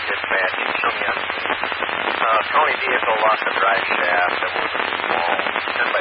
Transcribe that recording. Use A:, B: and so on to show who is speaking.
A: dispatch. County vehicle lost a drive shaft that was small. 10